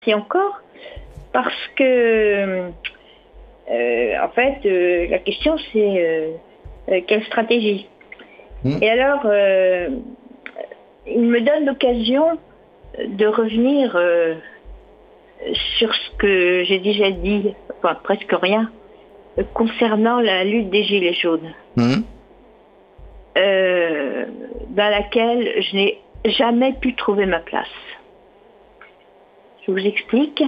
Et encore, parce que, en fait, la question c'est quelle stratégie. Et alors, il me donne l'occasion de revenir sur ce que j'ai déjà dit, enfin presque rien, concernant la lutte des Gilets jaunes, dans laquelle je n'ai jamais pu trouver ma place. Je vous explique.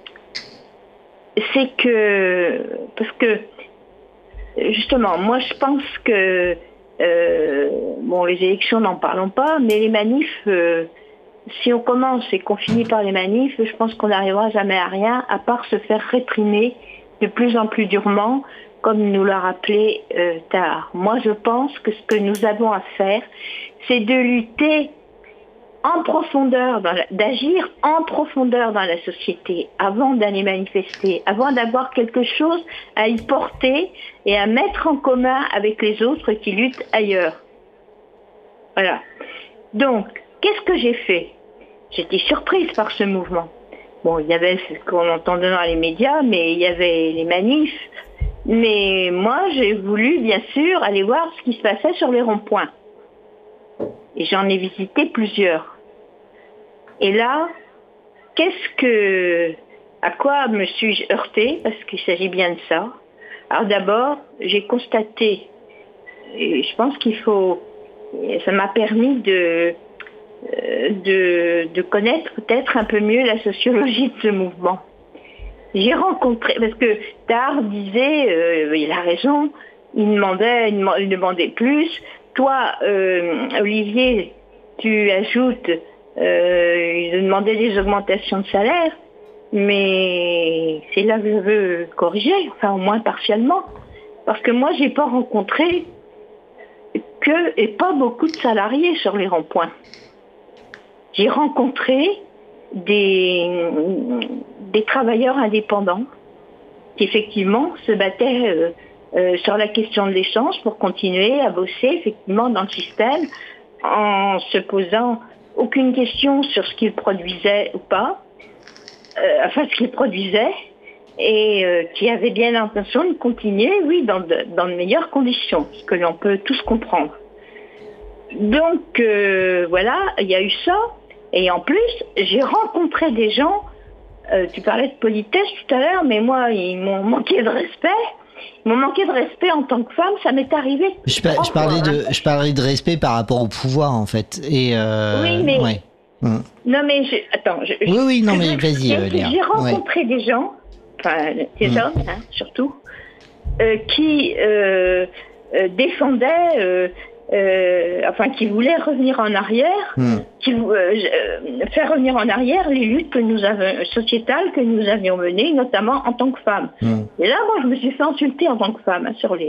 C'est que, parce que, justement, moi je pense que, bon, les élections n'en parlons pas, mais les manifs, si on commence et qu'on finit par les manifs, je pense qu'on n'arrivera jamais à rien, à part se faire réprimer de plus en plus durement, comme nous l'a rappelé Tahar. Moi je pense que ce que nous avons à faire, c'est de lutter en profondeur, d'agir en profondeur dans la société, avant d'aller manifester, avant d'avoir quelque chose à y porter et à mettre en commun avec les autres qui luttent ailleurs. Voilà. Donc, qu'est-ce que j'ai fait? J'étais surprise par ce mouvement. Bon, il y avait ce qu'on entendait dans les médias, mais il y avait les manifs. Mais moi, j'ai voulu, bien sûr, aller voir ce qui se passait sur les ronds-points. Et j'en ai visité plusieurs. Et là, à quoi me suis-je heurtée? Parce qu'il s'agit bien de ça. Alors d'abord, j'ai constaté, et je pense ça m'a permis de connaître peut-être un peu mieux la sociologie de ce mouvement. J'ai rencontré, parce que Tahar disait, il a raison, il demandait plus. Toi, Olivier, tu ajoutes, il demandait des augmentations de salaire, mais c'est là que je veux corriger, enfin au moins partiellement. Parce que moi, j'ai pas rencontré et pas beaucoup de salariés sur les ronds-points. J'ai rencontré des travailleurs indépendants qui effectivement se battaient sur la question de l'échange pour continuer à bosser effectivement dans le système en se posant aucune question sur ce qu'ils produisaient ou pas, ce qu'ils produisaient, et qui avaient bien l'intention de continuer, oui, dans de meilleures conditions, ce que l'on peut tous comprendre. Donc voilà, il y a eu ça. Et en plus, j'ai rencontré des gens, tu parlais de politesse tout à l'heure, mais moi, ils m'ont manqué de respect. Ils m'ont manqué de respect en tant que femme, ça m'est arrivé. Je parlais de respect par rapport au pouvoir, en fait. Et oui, mais... Ouais. Non, mais... Oui, non, mais vas-y, Léa. J'ai rencontré des gens, enfin, des hommes, surtout, qui défendaient... qui voulait revenir en arrière, faire revenir en arrière les luttes sociétales que nous avions menées, notamment en tant que femmes. Et là, moi, je me suis fait insulter en tant que femme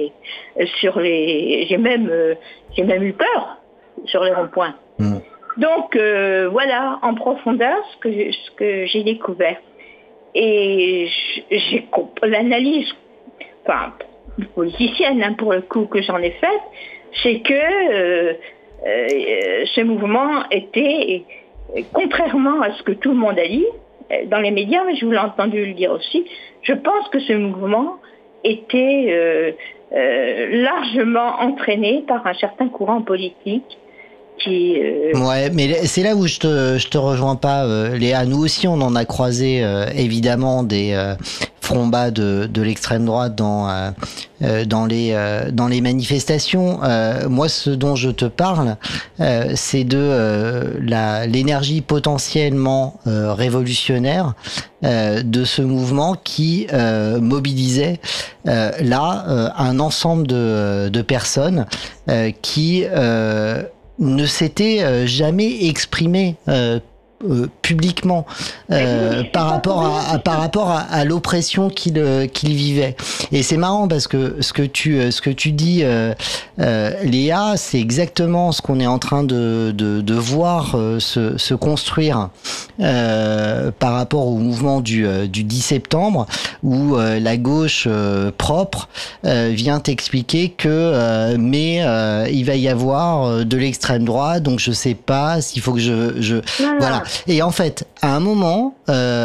j'ai même eu peur sur les ronds-points. Donc voilà, en profondeur, ce que j'ai découvert. Et j'ai l'analyse, enfin, politicienne pour le coup que j'en ai faite, c'est que ce mouvement était, contrairement à ce que tout le monde a dit, dans les médias, mais je vous l'ai entendu le dire aussi, je pense que ce mouvement était largement entraîné par un certain courant politique qui... Ouais, mais c'est là où je te rejoins pas, Léa. Nous aussi, on en a croisé évidemment des fronts bas de l'extrême droite dans les manifestations. Moi, ce dont je te parle, c'est de l'énergie potentiellement révolutionnaire de ce mouvement qui mobilisait un ensemble de personnes qui ne s'était jamais exprimé publiquement par rapport à l'oppression qu'il vivait. Et c'est marrant parce que ce que tu dis, Léa, c'est exactement ce qu'on est en train de voir se construire par rapport au mouvement du 10 septembre, où la gauche propre vient t'expliquer que il va y avoir de l'extrême droite, donc je sais pas s'il faut que voilà. Et en fait, à un moment,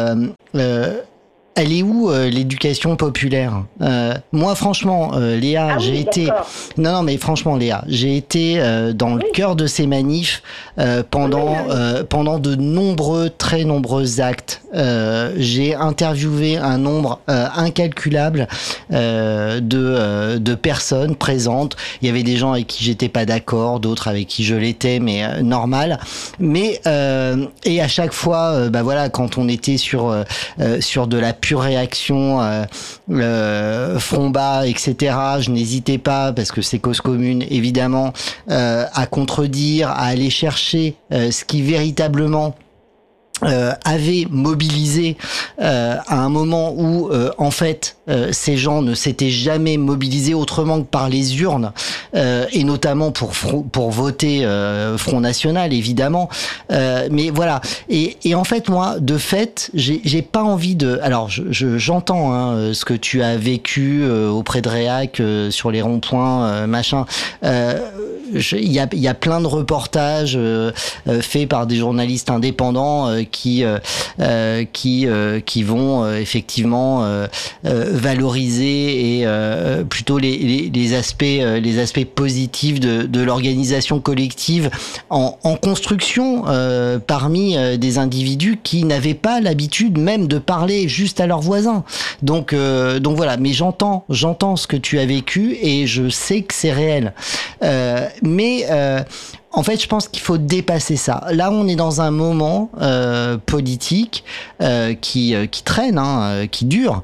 elle est où l'éducation populaire? Moi, franchement, Léa, j'ai été. Non, mais franchement, Léa, j'ai été dans le cœur de ces manifs pendant de très nombreux actes. J'ai interviewé un nombre incalculable de personnes présentes. Il y avait des gens avec qui j'étais pas d'accord, d'autres avec qui je l'étais, mais normal. Mais et à chaque fois, voilà, quand on était sur de la pure réaction, front bas, etc. Je n'hésitais pas, parce que c'est cause commune, évidemment, à contredire, à aller chercher ce qui véritablement avait mobilisé à un moment où en fait ces gens ne s'étaient jamais mobilisés autrement que par les urnes et notamment pour voter Front National évidemment, mais voilà, et en fait moi de fait j'ai pas envie de, alors j'entends ce que tu as vécu auprès de Réac sur les ronds-points machin, il y a plein de reportages faits par des journalistes indépendants qui vont effectivement valoriser et plutôt les aspects positifs de l'organisation collective en construction parmi des individus qui n'avaient pas l'habitude même de parler juste à leurs voisins. Donc voilà, mais j'entends ce que tu as vécu et je sais que c'est réel. Mais en fait, je pense qu'il faut dépasser ça. Là, on est dans un moment politique qui traîne, qui dure,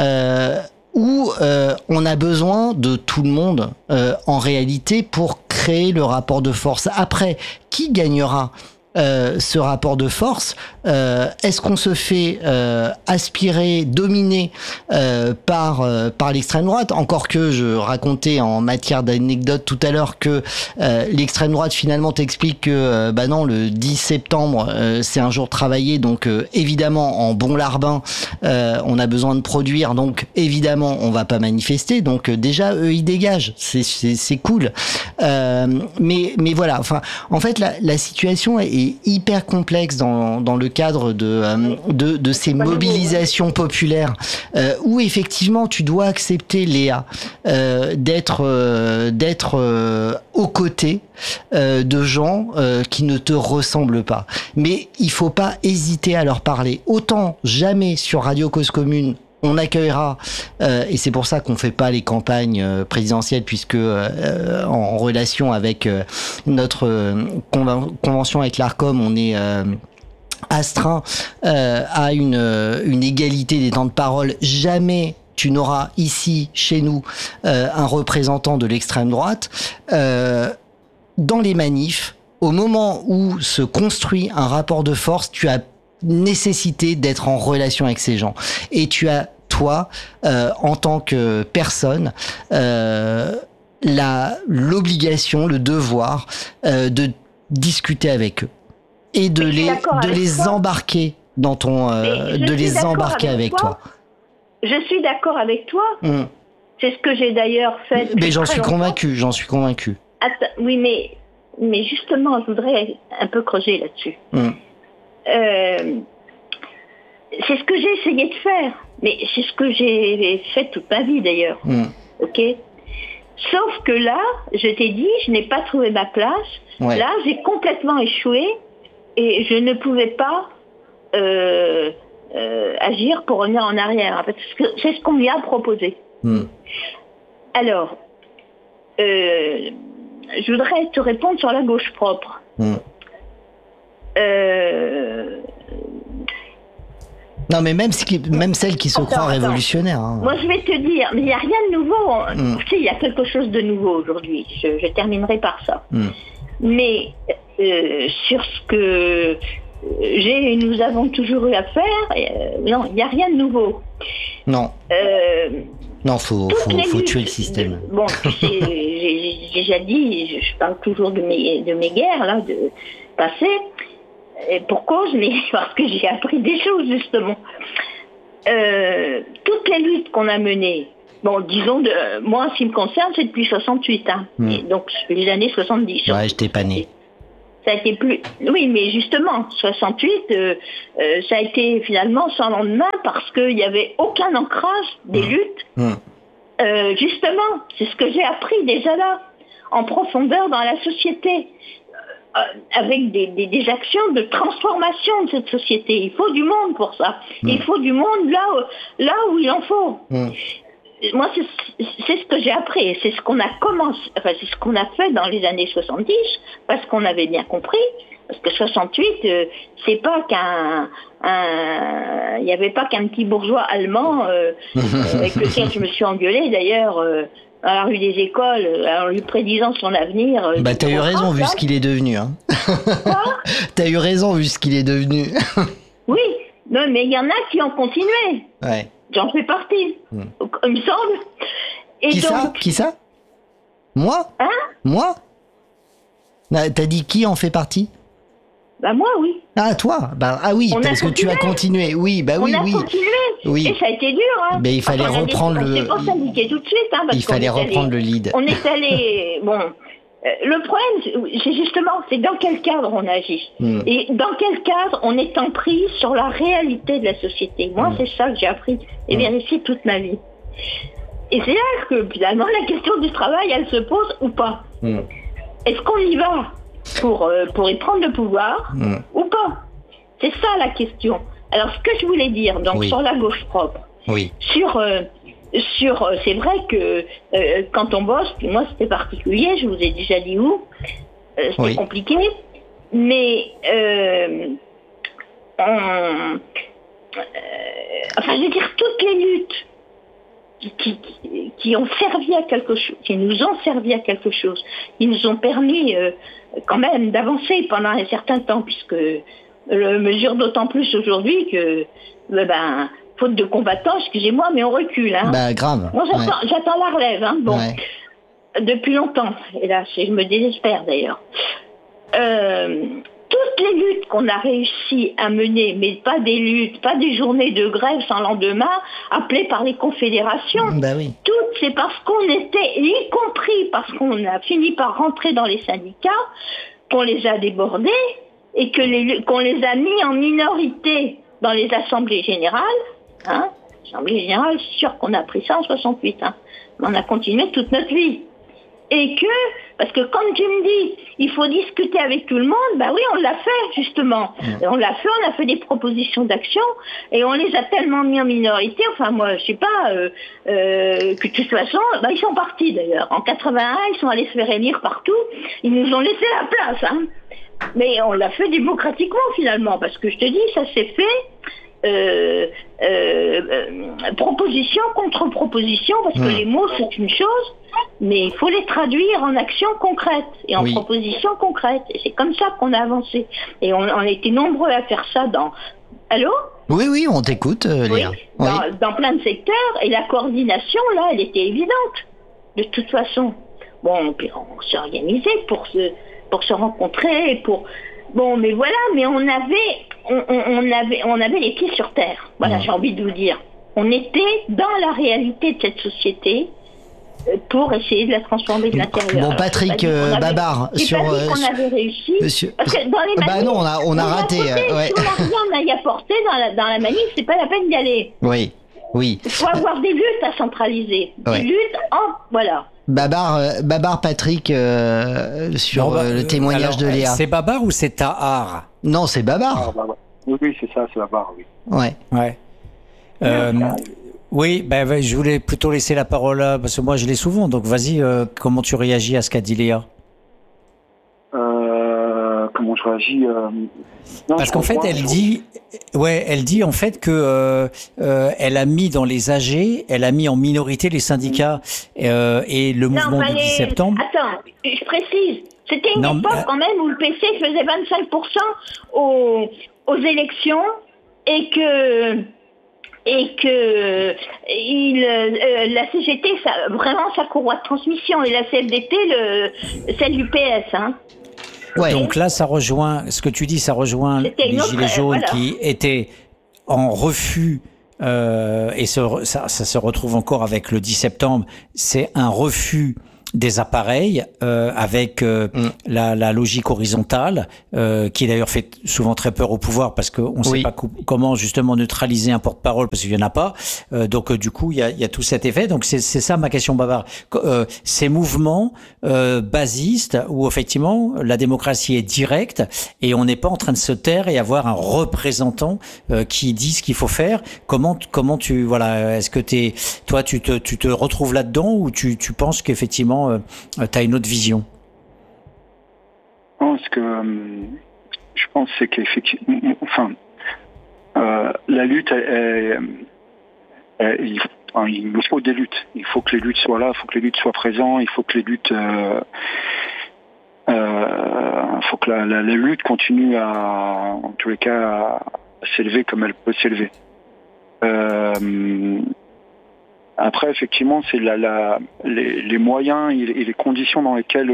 où on a besoin de tout le monde en réalité pour créer le rapport de force. Après, qui gagnera ce rapport de force? Est-ce qu'on se fait aspirer, dominer par l'extrême droite? Encore que je racontais en matière d'anecdote tout à l'heure que l'extrême droite finalement t'explique que non, le 10 septembre c'est un jour travaillé, donc évidemment en bon larbin on a besoin de produire, donc évidemment on va pas manifester, donc déjà eux ils dégagent, c'est cool, mais voilà, enfin en fait la situation est hyper complexe dans le cadre de ces mobilisations populaires où effectivement tu dois accepter, Léa, d'être aux côtés de gens qui ne te ressemblent pas, mais il faut pas hésiter à leur parler. Autant jamais sur Radio Cause Commune on accueillera, et c'est pour ça qu'on fait pas les campagnes présidentielles, puisque en relation avec notre convention avec l'Arcom, on est astreint à une égalité des temps de parole. Jamais tu n'auras ici, chez nous, un représentant de l'extrême droite. Dans les manifs, au moment où se construit un rapport de force, tu as nécessité d'être en relation avec ces gens. Et tu as, toi, en tant que personne, l'obligation, le devoir de discuter avec eux et de les embarquer dans ton, de les embarquer avec toi. Je suis d'accord avec toi. C'est ce que j'ai d'ailleurs fait. Mais j'en suis convaincu. Attends, oui, mais justement, je voudrais un peu creuser là-dessus. C'est ce que j'ai essayé de faire, mais c'est ce que j'ai fait toute ma vie d'ailleurs. Ok. Sauf que là, je t'ai dit, je n'ai pas trouvé ma place. Ouais. Là, j'ai complètement échoué et je ne pouvais pas agir pour revenir en arrière. Parce que c'est ce qu'on lui a proposé. Alors, je voudrais te répondre sur la gauche propre. Non, mais même celle qui se croit révolutionnaire. Moi, je vais te dire, mais il n'y a rien de nouveau. Tu sais, il y a quelque chose de nouveau aujourd'hui. Je terminerai par ça. Mais sur ce que nous avons toujours eu à faire, non, il n'y a rien de nouveau. Non. Non, faut tuer le système. Bon, tu sais, j'ai déjà dit, je parle toujours de mes guerres, là, de passé. Et pour cause, mais parce que j'ai appris des choses, justement. Toutes les luttes qu'on a menées, bon, disons, moi, en ce qui me concerne, c'est depuis 68, et donc les années 70. Ouais, je t'ai pas né. Ça a été plus... Oui, mais justement, 68, ça a été finalement sans lendemain parce qu'il n'y avait aucun ancrage des luttes. Justement, c'est ce que j'ai appris déjà là, en profondeur dans la société, avec des actions de transformation de cette société. Il faut du monde pour ça. Il faut du monde là où il en faut. Moi, c'est ce que j'ai appris, et c'est ce qu'on a commencé, enfin, c'est ce qu'on a fait dans les années 70, parce qu'on avait bien compris, parce que 68, c'est pas il n'y avait pas qu'un petit bourgeois allemand, avec lequel je me suis engueulée d'ailleurs, à la rue des Écoles, en lui prédisant son avenir. T'as eu raison vu ce qu'il est devenu, hein. Quoi ? T'as eu raison vu ce qu'il est devenu. Oui, non, mais il y en a qui ont continué. Ouais. J'en fais partie, il me semble. Et Qui ça Moi ? Hein ? Moi ? T'as dit qui en fait partie ? Bah moi, oui. Ah, toi ? Oui, parce que tu as continué. Oui, oui. On a continué. Oui. Et ça a été dur, hein. Mais il fallait reprendre le... On s'est pas syndiqué tout de suite, hein. Il fallait reprendre le lead. On est allé... Bon... le problème, c'est justement, c'est dans quel cadre on agit. Et dans quel cadre on est en prise sur la réalité de la société. Moi, c'est ça que j'ai appris et vérifié toute ma vie. Et c'est là que, finalement, la question du travail, elle se pose ou pas. Est-ce qu'on y va pour y prendre le pouvoir ou pas? C'est ça la question. Alors, ce que je voulais dire, donc, sur la gauche propre, c'est vrai que quand on bosse, puis moi c'était particulier, je vous ai déjà dit où, c'était compliqué, mais enfin je veux dire, toutes les luttes qui ont servi à quelque chose, qui nous ont servi à quelque chose, qui nous ont permis quand même d'avancer pendant un certain temps, puisque je mesure d'autant plus aujourd'hui que faute de combattants, excusez-moi, mais on recule. Hein. Grave. Moi, j'attends la relève. Hein. Bon, depuis longtemps, hélas, et je me désespère d'ailleurs. Toutes les luttes qu'on a réussi à mener, mais pas des luttes, pas des journées de grève sans lendemain, appelées par les confédérations, toutes, c'est parce qu'on était, y compris parce qu'on a fini par rentrer dans les syndicats, qu'on les a débordés et qu'on les a mis en minorité dans les assemblées générales. Hein, Assemblée générale, c'est sûr qu'on a appris ça en 68. Hein. On a continué toute notre vie. Et parce que quand tu me dis, il faut discuter avec tout le monde, oui, on l'a fait, justement. Et on a fait des propositions d'action, et on les a tellement mis en minorité, enfin, moi, je sais pas, que de toute façon, ils sont partis, d'ailleurs. En 81, ils sont allés se faire élire partout, ils nous ont laissé la place, hein. Mais on l'a fait démocratiquement, finalement, parce que je te dis, ça s'est fait proposition contre proposition, parce que les mots c'est une chose, mais il faut les traduire en actions concrètes et en propositions concrètes, et c'est comme ça qu'on a avancé, et on a été nombreux à faire ça dans... Allô ? Oui, on t'écoute, Léa. Dans plein de secteurs, et la coordination là, elle était évidente de toute façon. Bon, puis on s'est organisé pour se rencontrer, bon, mais voilà, mais on avait les pieds sur terre. Voilà, j'ai envie de vous dire. On était dans la réalité de cette société pour essayer de la transformer de l'intérieur. Bon, Patrick Babar, sur... J'ai pas dit qu'on avait réussi. Parce que dans les manifs... non, on a raté. Si on n'a rien à y apporter dans la manif, c'est pas la peine d'y aller. Oui. Il faut avoir des luttes à centraliser. Des luttes Voilà. Babar Patrick, sur le témoignage de Léa. C'est Babar ou c'est Tahar ? Non, c'est Babar. Oui, c'est ça, c'est Babar, oui. Ouais. Oui, je voulais plutôt laisser la parole là, parce que moi je l'ai souvent, donc vas-y, comment tu réagis à ce qu'a dit Léa ? Comment je réagis Parce qu'en fait, elle dit en fait que elle a mis dans les AG, elle a mis en minorité les syndicats et le mouvement du 10 septembre. Attends, je précise. C'était une époque quand même où le PC faisait 25% aux élections et que la CGT, vraiment sa courroie de transmission, et la CFDT, celle du PS, hein. Donc là, ça rejoint ce que tu dis, ça rejoint les Gilets jaunes qui étaient en refus, et ça se retrouve encore avec le 10 septembre, c'est un refus des appareils avec la logique horizontale, qui d'ailleurs fait souvent très peur au pouvoir parce qu'on ne sait pas comment justement neutraliser un porte-parole parce qu'il n'y en a pas. Donc du coup, il y a tout cet effet. Donc c'est ça ma question, Bavard. Ces mouvements basistes où effectivement la démocratie est directe et on n'est pas en train de se taire et avoir un représentant qui dit ce qu'il faut faire. Comment tu voilà, est-ce que toi tu te retrouves là-dedans ou tu penses qu'effectivement tu as une autre vision? Non, ce que je pense, c'est qu'effectivement, la lutte, il nous faut des luttes. Il faut que les luttes soient là, il faut que les luttes soient présentes, il faut que les luttes, faut que la lutte continue en tous les cas, à s'élever comme elle peut s'élever. Après, effectivement, c'est les moyens et les conditions dans lesquelles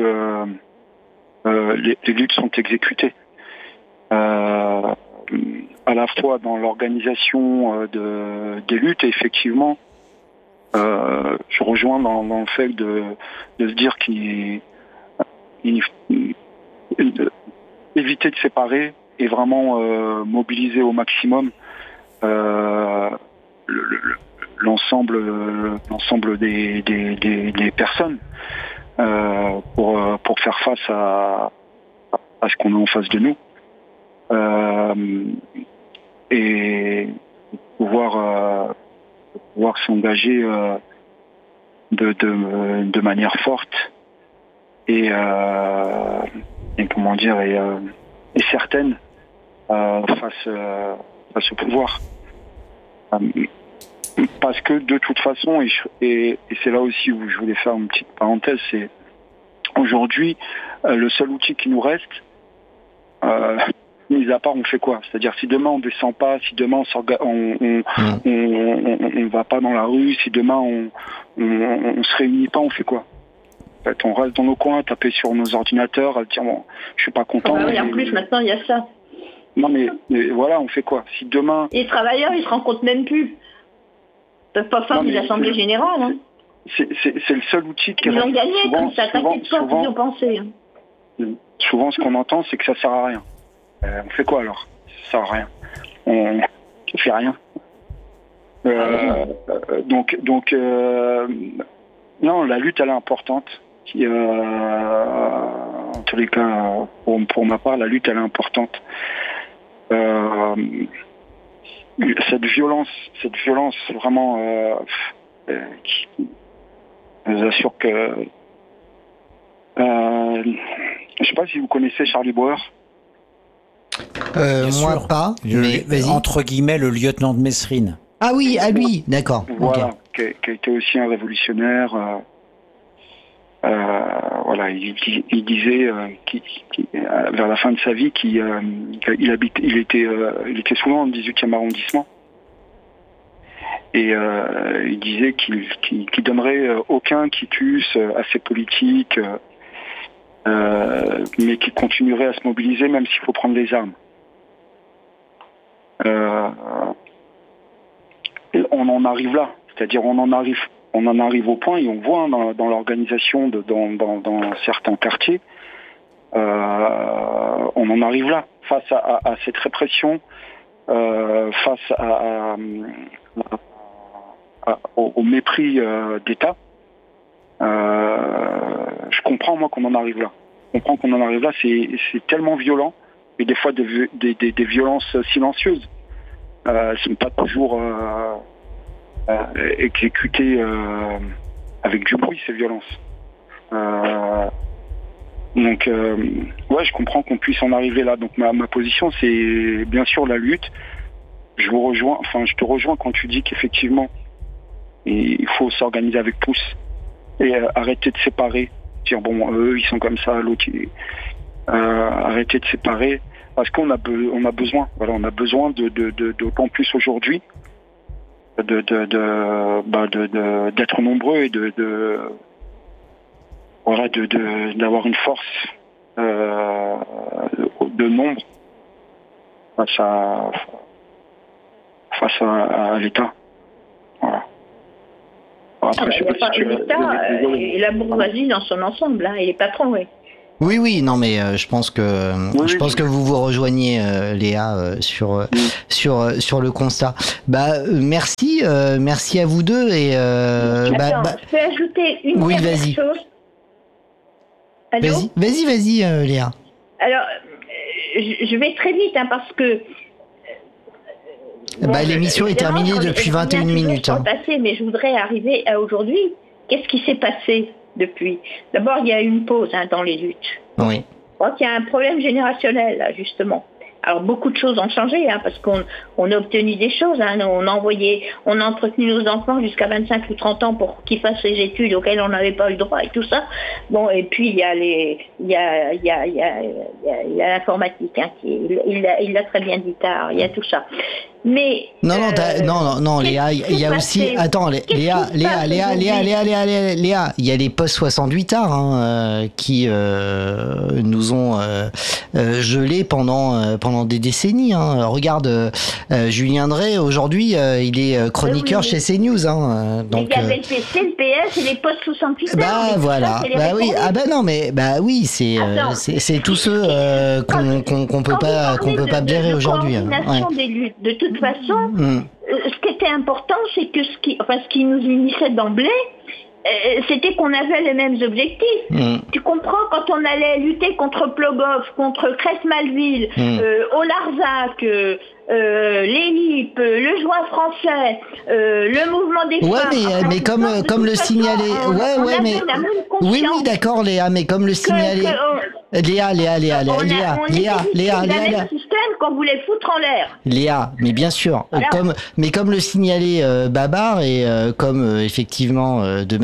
les luttes sont exécutées. À la fois dans l'organisation des luttes, et effectivement, je rejoins dans le fait de se dire qu'il éviter de séparer et vraiment mobiliser au maximum l'ensemble des personnes pour faire face à ce qu'on a en face de nous et pouvoir s'engager de manière forte et comment dire et certaine face au pouvoir. Parce que de toute façon, et c'est là aussi où je voulais faire une petite parenthèse, c'est aujourd'hui le seul outil qui nous reste, mis à part on fait quoi? C'est-à-dire si demain on descend pas, si demain on va pas dans la rue, si demain on se réunit pas, on fait quoi? En fait, on reste dans nos coins, à taper sur nos ordinateurs, à dire bon, je suis pas content. Oui, en plus maintenant il y a ça. Non mais voilà, on fait quoi? Si demain... Et les travailleurs, ils se rencontrent même plus. Ils peuvent pas faire des assemblées générales. Hein. C'est le seul outil qui reste. Ils ont gagné, comme ça, t'inquiète pas, ils ont pensé. Souvent, ce qu'on entend, c'est que ça sert à rien. On fait quoi alors? Ça sert à rien. On fait rien. Donc, non, la lutte, elle est importante. En tous les cas, pour ma part, la lutte, elle est importante. Cette violence vraiment qui nous assure que je sais pas si vous connaissez Charlie Bauer. Moi sûr. pas, mais vas-y. Entre guillemets le lieutenant de Mesrine. Ah oui, à lui, d'accord. Voilà, okay. qui a été aussi un révolutionnaire. Voilà, il disait vers la fin de sa vie qu'il était souvent dans le 18e arrondissement et il disait qu'il donnerait aucun quitus à ses politiques, mais qu'il continuerait à se mobiliser même s'il faut prendre les armes. Et on en arrive là, c'est-à-dire on en arrive au point, et on voit dans l'organisation dans certains quartiers, on en arrive là, face à cette répression, face au mépris d'État. Je comprends, moi, qu'on en arrive là. Je comprends qu'on en arrive là, c'est tellement violent, et des fois des violences silencieuses. Ce n'est pas toujours exécuté avec du bruit, ces violences. Donc, ouais, je comprends qu'on puisse en arriver là. Donc, ma position, c'est bien sûr la lutte. Je te rejoins quand tu dis qu'effectivement, il faut s'organiser avec tous et arrêter de séparer. Dire, bon, eux, ils sont comme ça, l'autre, arrêter de séparer. Parce qu'on a besoin, voilà, on a besoin d'autant plus aujourd'hui d'être nombreux et d'avoir une force de nombre face à l'État. Voilà. Après, je sais pas si l'État et la bourgeoisie dans son ensemble, hein, et les patrons, oui. Oui, non, mais je pense que vous rejoignez Léa sur le constat. Merci à vous deux et je peux ajouter une dernière chose. Allô ? Vas-y, Léa. Alors, je vais très vite, hein, parce que l'émission est terminée depuis 21 minutes. Hein. Passé, mais je voudrais arriver à aujourd'hui. Qu'est-ce qui s'est passé depuis ? D'abord, il y a eu une pause, hein, dans les luttes. Oui. Je crois qu'il y a un problème générationnel, là, justement. Alors, beaucoup de choses ont changé, hein, parce qu'on a obtenu des choses. Hein, on a entretenu nos enfants jusqu'à 25 ou 30 ans pour qu'ils fassent les études auxquelles on n'avait pas eu le droit et tout ça. Bon, et puis, il y a l'informatique, hein, il l'a très bien dit tard, il y a tout ça. Mais non, Léa, il y a aussi. Attends, Léa, il y a les post 68 arts qui nous ont gelés pendant des décennies. Hein. Regarde, Julien Drey aujourd'hui, il est chroniqueur chez CNews. Hein, donc. Il y avait le PC, le PS et les post 68 arts. Voilà. Oui. C'est tous ceux qu'on peut pas blairer aujourd'hui. Des luttes, de toute façon, ce qui était important, c'est que ce qui nous unissait d'emblée, c'était qu'on avait les mêmes objectifs. Tu comprends, quand on allait lutter contre Plogoff, contre Crest-Malville, Olarzac, l'Élip, le Joint français, le mouvement des femmes... mais comme le signalait... Oui, d'accord, Léa, mais comme le signalait... Léa. Le même système qu'on voulait foutre en l'air. Léa, mais bien sûr, comme le signalait Babar et comme effectivement de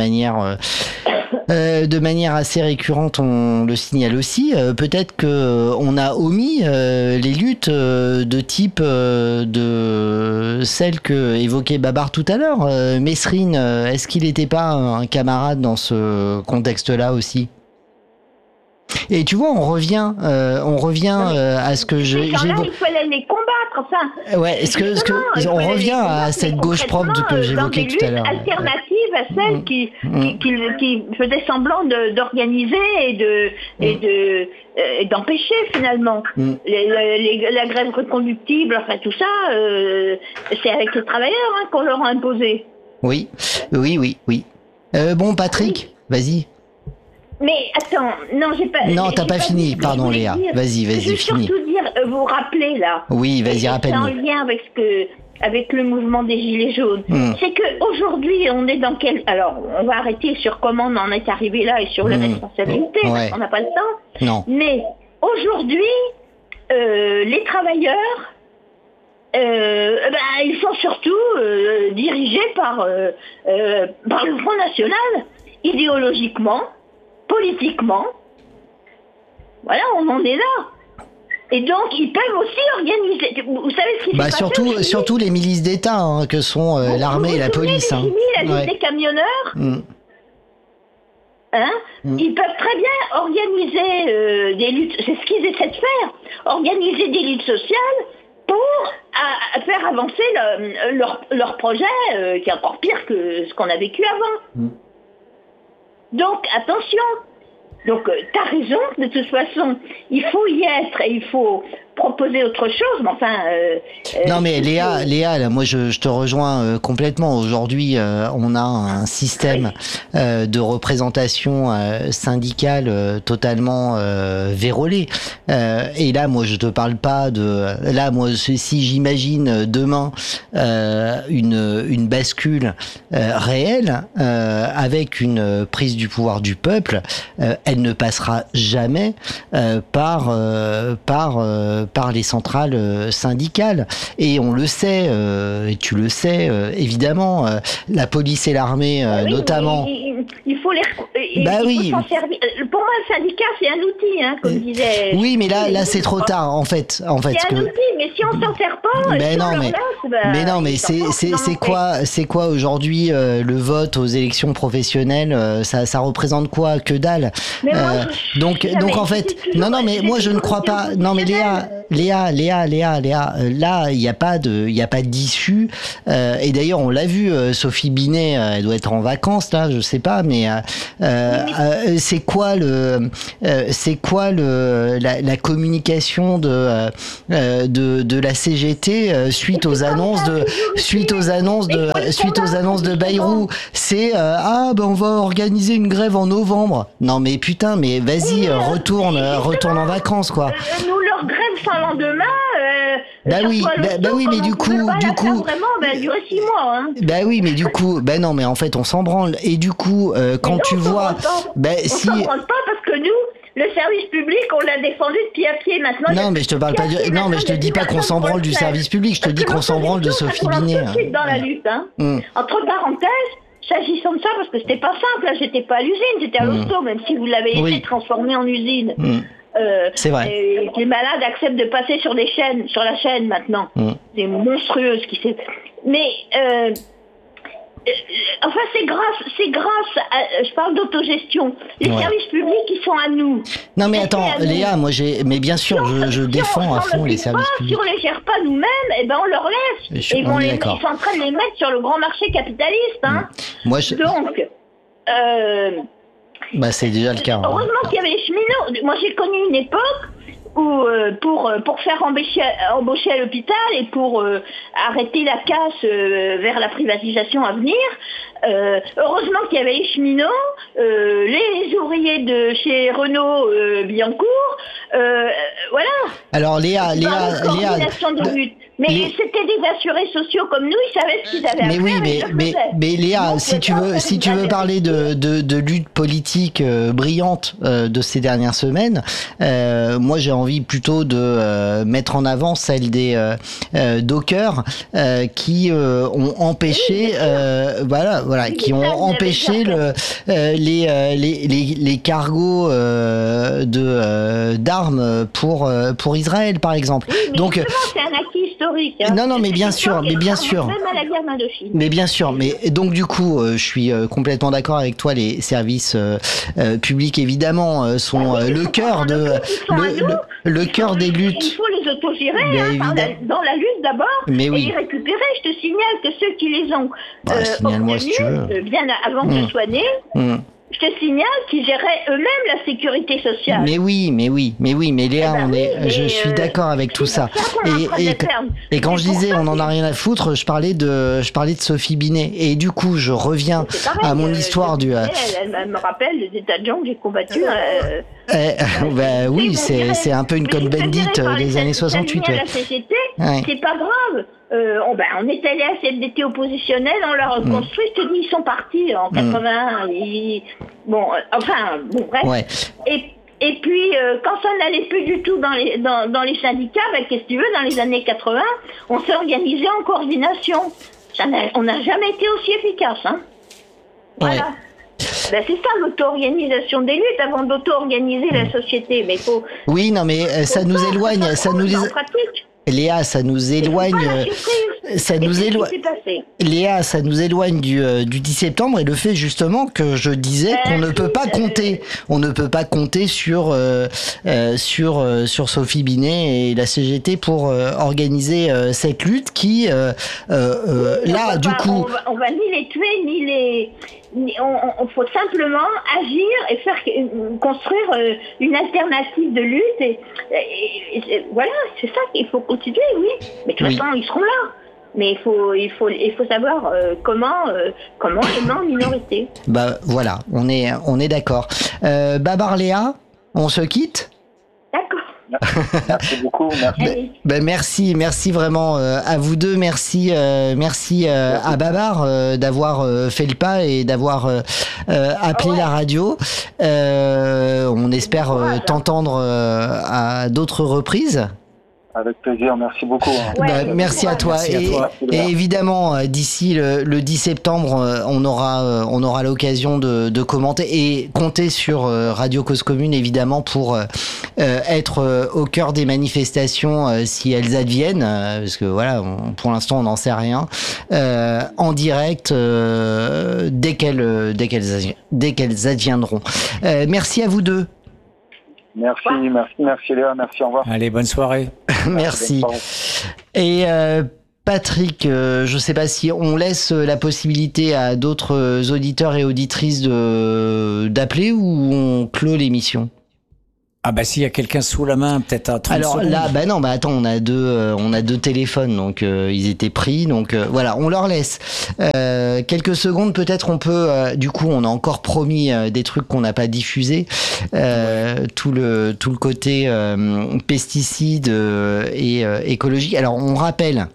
manière assez récurrente on le signale aussi, peut-être que on a omis les luttes de type de celles que évoquait Babar tout à l'heure. Mesrine, est-ce qu'il n'était pas un camarade dans ce contexte-là aussi ? Et tu vois, on revient à ce que j'ai. Il fallait les combattre, enfin. Ouais, on revient à cette gauche propre que j'évoquais tout à l'heure. Alternative à celle qui faisait semblant d'organiser et d'empêcher finalement la grève reconductible, enfin tout ça, c'est avec les travailleurs qu'on leur a imposé. Oui. Bon, Patrick, vas-y. Mais attends, non, j'ai pas... Non, t'as pas fini, pardon Léa. Vas-y, finis. Je veux finis. surtout dire, vous rappelez là. Oui, vas-y, rappelle-nous. C'est en lien avec le mouvement des Gilets jaunes. C'est qu'aujourd'hui, on est dans quel... Alors, on va arrêter sur comment on en est arrivé là et sur les responsabilités, parce qu'on n'a pas le temps. Non. Mais aujourd'hui, les travailleurs, ils sont surtout dirigés par le Front National, idéologiquement, politiquement. Voilà, on en est là. Et donc, ils peuvent aussi organiser... Vous savez ce qui s'est passé surtout les milices d'État, que sont l'armée et la police. La liste des camionneurs Ils peuvent très bien organiser des luttes, c'est ce qu'ils essaient de faire, organiser des luttes sociales pour faire avancer leur projet, qui est encore pire que ce qu'on a vécu avant. Donc, attention. Donc, t'as raison, de toute façon, il faut y être et il faut proposer autre chose, mais enfin... non, mais Léa, là, moi, je te rejoins complètement. Aujourd'hui, on a un système de représentation syndicale totalement vérolé. Et là, moi, je te parle pas de... Là, moi, si j'imagine demain une bascule réelle avec une prise du pouvoir du peuple, elle ne passera jamais par les centrales syndicales. Et on le sait, et tu le sais, évidemment, la police et l'armée, notamment... Il faut s'en servir. Pour moi, le syndicat, c'est un outil, comme disait... Oui, mais là c'est trop tard, en fait. C'est un outil, mais si on s'en sert pas, c'est quoi aujourd'hui le vote aux élections professionnelles, ça représente quoi? Que dalle. Donc en fait, mais moi je ne crois pas. Non, mais Léa, là il n'y a pas d'issue. Et d'ailleurs, on l'a vu, Sophie Binet, elle doit être en vacances là, je sais pas, mais c'est quoi la communication de la CGT suite aux annonces de Bayrou? C'est on va organiser une grève en novembre. Non mais putain, mais vas-y, retourne en vacances quoi. Nous, leur grève sans lendemain. Oui, mais du coup, vraiment, durer 6 mois. Oui, mais du coup, non, mais en fait, on s'en branle. Et du coup, quand tu vois, on s'en branle pas parce que nous, le service public, on l'a défendu de pied à pied maintenant. Non, mais je te parle pas non, mais je te dis pas qu'on s'en branle du service public. Je te dis qu'on s'en branle de Sophie Binet. Dans la lutte, Entre parenthèses. S'agissant de ça, parce que c'était pas simple, là, j'étais pas à l'usine, j'étais à l'hosto, même si vous l'avez laissé transformer en usine. C'est vrai. Les malades acceptent de passer sur la chaîne maintenant. C'est monstrueux ce qui s'est... Mais, c'est grâce à, je parle d'autogestion. Les services publics, ils sont à nous. Non, mais attends, Léa, mais bien sûr, je défends à fond les services publics. Si on les gère pas nous-mêmes, on leur laisse. Ils sont en train de les mettre sur le grand marché capitaliste, Donc, c'est déjà le cas. Heureusement qu'il y avait les cheminots. Moi, j'ai connu une époque où, pour faire embaucher à l'hôpital et pour arrêter la casse vers la privatisation à venir, heureusement qu'il y avait les cheminots, les ouvriers de chez Renault Billancourt, voilà. Alors Léa, mais c'était des assurés sociaux comme nous, ils savaient ce qu'ils avaient à faire. Mais Léa, si tu veux parler de lutte politique brillante de ces dernières semaines, moi j'ai envie plutôt de mettre en avant celle des dockers qui ont empêché, qui ont empêché les cargos d'armes pour Israël par exemple. Oui, donc c'est un acquis historique. Non, mais bien sûr. Même à la guerre d'Indochine. Mais bien sûr, mais donc du coup, je suis complètement d'accord avec toi. Les services publics, évidemment, sont le cœur le cœur des luttes. Il faut les autogérer dans la lutte d'abord et les récupérer. Je te signale que ceux qui les ont signale-moi si tu veux. Bien avant que je sois née. Je te signale qu'ils géraient eux-mêmes la sécurité sociale. Mais Léa, je suis d'accord avec tout ça. Et quand je disais on en a rien à foutre, je parlais de Sophie Binet. Et du coup, je reviens à mon histoire du. Elle me rappelle les états de gens que j'ai combattus. Oui, c'est un peu une Cohn-Bendit des années 68. La CGT, c'est pas grave. On est allé à CFDT oppositionnel, on leur a construit, je te dis, ils sont partis en 81. Bref. Ouais. Et puis, quand ça n'allait plus du tout dans les syndicats, qu'est-ce que tu veux, dans les années 80, on s'est organisé en coordination. On n'a jamais été aussi efficace. Voilà. Ouais. C'est ça l'auto-organisation des luttes avant d'auto-organiser la société. Mais faut. Oui, non, mais ça nous éloigne. Léa, ça nous éloigne. Léa, ça nous éloigne du 10 septembre et le fait justement que je disais qu'on ne peut pas compter. On ne peut pas compter sur Sophie Binet et la CGT pour organiser cette lutte qui là du coup. On va ni les tuer ni les. On faut simplement agir et faire construire une alternative de lutte et voilà, c'est ça qu'il faut continuer, oui. Mais de toute façon, ils seront là. Mais il faut savoir comment aimer en minorité. Voilà, on est d'accord. Babar Léa, on se quitte ? D'accord. Merci beaucoup. Merci. Merci vraiment à vous deux. Merci à Babar d'avoir fait le pas et d'avoir appelé la radio. On espère t'entendre à d'autres reprises. Avec plaisir, merci beaucoup. Merci à toi. Et évidemment, d'ici le 10 septembre, on aura l'occasion de commenter et compter sur Radio Cause Commune, évidemment, pour être au cœur des manifestations si elles adviennent, parce que voilà, pour l'instant, on n'en sait rien, en direct dès qu'elles adviendront. Merci à vous deux. Merci Léa, merci, au revoir. Allez, bonne soirée. Merci. Et Patrick, je ne sais pas si on laisse la possibilité à d'autres auditeurs et auditrices d'appeler ou on clôt l'émission. Ah bah s'il y a quelqu'un sous la main, peut-être à 30 secondes. Alors là, attends, on a deux téléphones, donc ils étaient pris, donc voilà, on leur laisse quelques secondes. Peut-être on peut, du coup, on a encore promis des trucs qu'on n'a pas diffusés, tout le côté pesticides et écologie. Alors on rappelle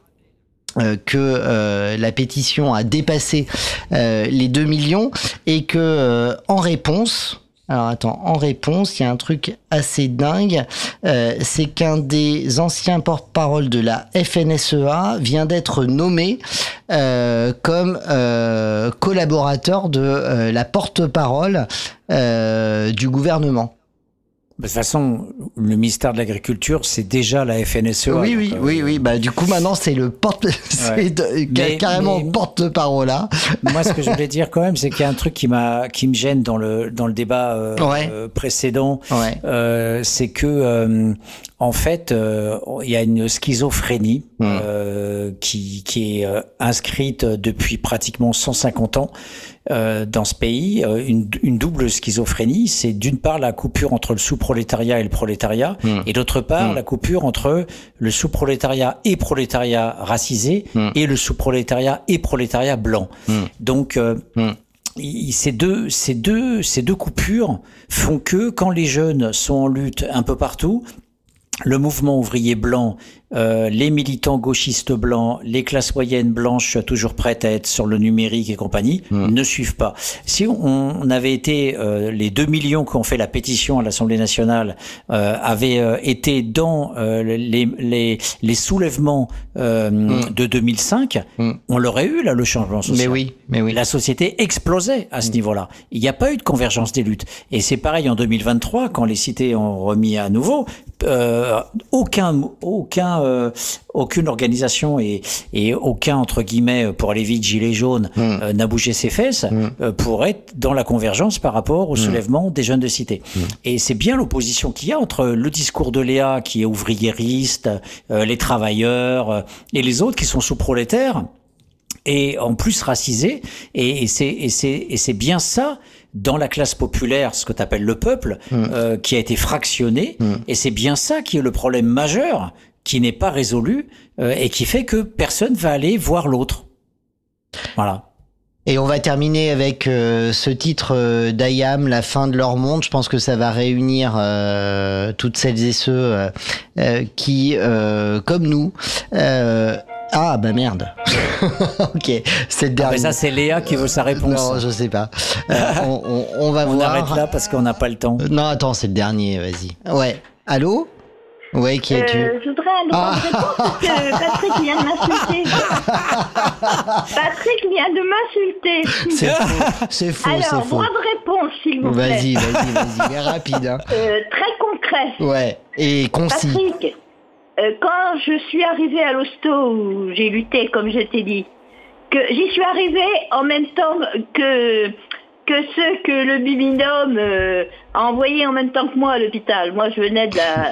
que la pétition a dépassé les 2 millions et que en réponse, il y a un truc assez dingue, c'est qu'un des anciens porte-parole de la FNSEA vient d'être nommé comme collaborateur de la porte-parole du gouvernement. De toute façon, le ministère de l'Agriculture, c'est déjà la FNSEA. Oui. Bah, du coup, maintenant, c'est carrément porte-parole là. Moi, ce que je voulais dire quand même, c'est qu'il y a un truc qui me gêne dans le débat précédent. Ouais. C'est que, en fait, il y a une schizophrénie qui est inscrite depuis pratiquement 150 ans. Dans ce pays, une double schizophrénie, c'est d'une part la coupure entre le sous-prolétariat et le prolétariat, et d'autre part la coupure entre le sous-prolétariat et prolétariat racisé et le sous-prolétariat et prolétariat blanc. Donc ces deux coupures font que quand les jeunes sont en lutte un peu partout, le mouvement ouvrier blanc, les militants gauchistes blancs, les classes moyennes blanches toujours prêtes à être sur le numérique et compagnie, ne suivent pas. Si on avait été, les 2 millions qui ont fait la pétition à l'Assemblée nationale, avaient été dans les soulèvements de 2005, on l'aurait eu là, le changement social. Mais oui. La société explosait à ce niveau-là. Il n'y a pas eu de convergence des luttes. Et c'est pareil en 2023, quand les cités ont remis à nouveau, aucune organisation et aucun, entre guillemets, pour aller vite, gilet jaune, n'a bougé ses fesses pour être dans la convergence par rapport au soulèvement des jeunes de cité. Et c'est bien l'opposition qu'il y a entre le discours de Léa, qui est ouvriériste, les travailleurs et les autres qui sont sous-prolétaires, et en plus racisés, et c'est bien ça dans la classe populaire, ce que tu appelles le peuple, qui a été fractionné, et c'est bien ça qui est le problème majeur, qui n'est pas résolu, et qui fait que personne va aller voir l'autre. Voilà. Et on va terminer avec ce titre d'IAM, La fin de leur monde. Je pense que ça va réunir toutes celles et ceux qui, comme nous, ah bah merde. Ok, c'est le dernier. Mais ça c'est Léa qui veut sa réponse. Non, je sais pas. On va voir. On arrête là parce qu'on n'a pas le temps. Non, attends, c'est le dernier, vas-y. Ouais. Allô? Ouais, qui es-tu? Je voudrais un droit de réponse parce que Patrick vient de m'insulter. Patrick vient de m'insulter. C'est faux. Alors, droit de réponse, s'il vous plaît. Vas-y, mais rapide. Hein. Très concret. Ouais, et concis. Patrick, quand je suis arrivée à l'hosto où j'ai lutté, comme je t'ai dit, que j'y suis arrivée en même temps que ceux que le Bibinum a envoyés en même temps que moi à l'hôpital. Moi, je venais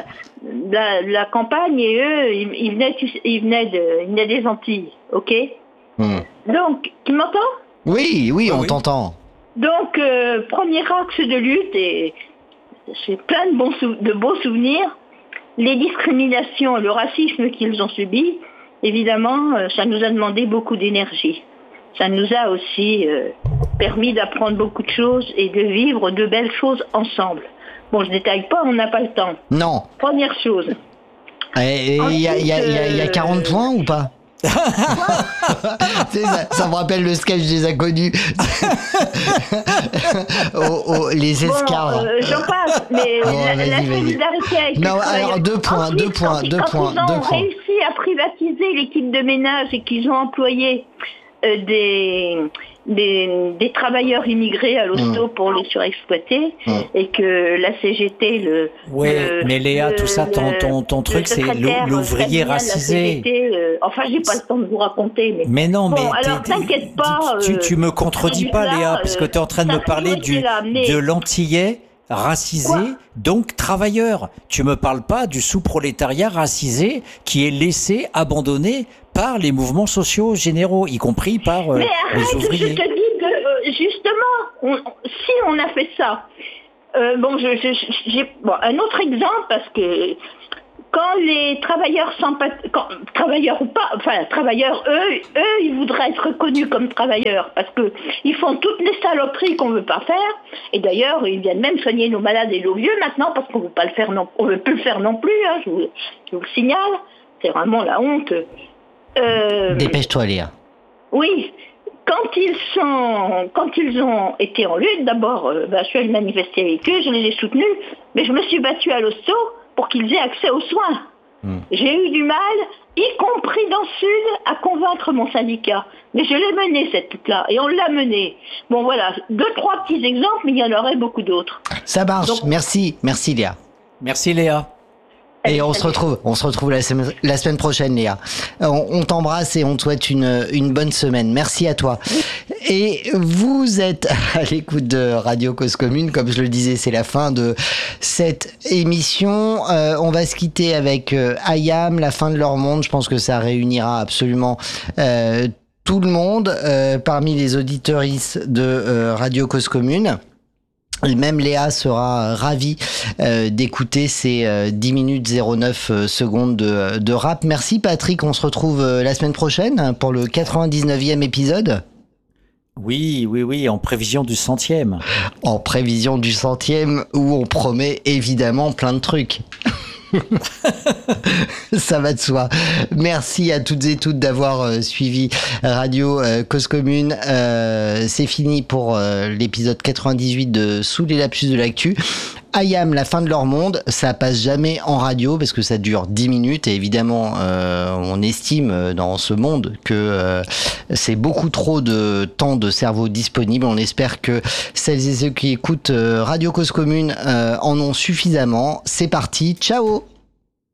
de la campagne et eux, ils venaient des Antilles, ok? Donc, tu m'entends? Oui, on t'entend. Donc, premier axe de lutte, et j'ai plein de beaux souvenirs. Les discriminations, le racisme qu'ils ont subi, évidemment, ça nous a demandé beaucoup d'énergie. Ça nous a aussi permis d'apprendre beaucoup de choses et de vivre de belles choses ensemble. Bon, je détaille pas, on n'a pas le temps. Non. Première chose. Il y a 40 points ou pas? Ça me rappelle le sketch des Inconnus. Les escarres. J'en passe, mais la solidarité avec non, alors deux points. Quand ils ont réussi à privatiser l'équipe de ménage et qu'ils ont employé des travailleurs immigrés à l'hosto pour les surexploiter et que la CGT mais Léa, tout ça, ton truc, c'est l'ouvrier racisé. Enfin, j'ai pas le temps de vous raconter. Mais non, bon, alors t'inquiète pas. Tu me contredis pas, Léa, parce que tu es en train de me parler de l'antillais racisé, donc travailleur. Tu me parles pas du sous-prolétariat racisé qui est laissé, abandonné par les mouvements sociaux généraux, y compris par mais arrête, les ouvriers. Je te dis que justement, si on a fait ça, j'ai un autre exemple parce que quand les travailleurs travailleurs, eux, ils voudraient être reconnus comme travailleurs parce que ils font toutes les saloperies qu'on veut pas faire. Et d'ailleurs, ils viennent même soigner nos malades et nos vieux maintenant parce qu'on veut pas le faire on veut plus le faire non plus. Hein, je vous le signale. C'est vraiment la honte. Dépêche-toi, Léa. Oui. Quand ils ont été en lutte, d'abord, je suis allée manifester avec eux, je les ai soutenus, mais je me suis battue à l'hosto pour qu'ils aient accès aux soins. J'ai eu du mal, y compris dans le Sud, à convaincre mon syndicat. Mais je l'ai menée, cette lutte-là, et on l'a menée. Bon, voilà, 2-3 petits exemples, mais il y en aurait beaucoup d'autres. Ça marche. Donc, merci Léa. Merci Léa. Et on se retrouve la semaine prochaine, Léa. On t'embrasse et on te souhaite une bonne semaine. Merci à toi. Et vous êtes à l'écoute de Radio Cause Commune. Comme je le disais, c'est la fin de cette émission. On va se quitter avec Ayam, La fin de leur monde. Je pense que ça réunira absolument tout le monde parmi les auditeuristes de Radio Cause Commune. Et même Léa sera ravie d'écouter ces 10 minutes 09 secondes de rap. Merci Patrick, on se retrouve la semaine prochaine pour le 99e épisode. Oui, en prévision du 100e. En prévision du 100e où on promet évidemment plein de trucs. Ça va de soi. Merci à toutes et toutes d'avoir suivi Radio Cause Commune. C'est fini pour l'épisode 98 de Sous les lapsus de l'actu. Ayam, La fin de leur monde, ça passe jamais en radio parce que ça dure 10 minutes et évidemment on estime dans ce monde que c'est beaucoup trop de temps de cerveau disponible. On espère que celles et ceux qui écoutent Radio Cause Commune en ont suffisamment. C'est parti, ciao.